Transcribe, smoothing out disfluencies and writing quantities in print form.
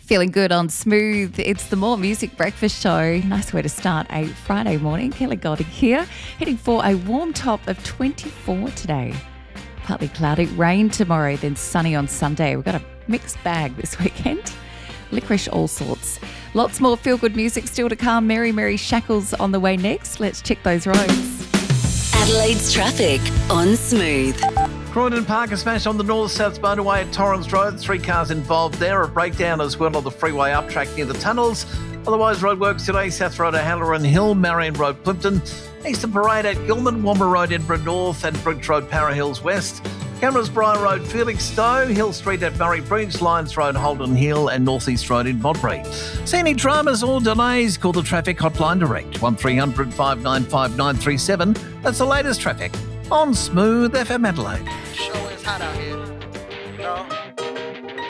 Feeling good on Smooth. It's the More Music Breakfast Show. Nice way to start a Friday morning. Kelly Golding here, heading for a warm top of 24 today. Partly cloudy, rain tomorrow, then sunny on Sunday. We've got a mixed bag this weekend. Licorice all sorts. Lots more feel-good music still to come. Mary Mary Shackles on the way next. Let's check those roads. Adelaide's traffic on Smooth. Croydon Park is smashed on the north-south motorway at Torrens Road. 3 cars involved there. A breakdown as well on the freeway up track near the tunnels. Otherwise, roadworks today, South Road O'Halloran Hill, Marion Road Plimpton, Eastern Parade at Gilman, Womber Road Edinburgh North and Bridge Road Para Hills West. Cameras Briar Road Felixstowe, Hill Street at Murray Bridge, Lyons Road Holden Hill and North East Road in Modbury. See any dramas or delays? Call the traffic hotline direct 1300 595 937. That's the latest traffic on Smooth FM Adelaide. Sure is hot out here.